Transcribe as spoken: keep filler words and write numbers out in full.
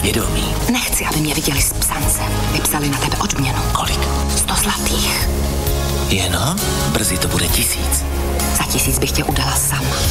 svědomí. Nechci, aby mě viděli s psancem. Vypsali na tebe odměnu. Kolik? Sto zlatých. Jenom? Brzy to bude tisíc. Za tisíc bych tě udala sama.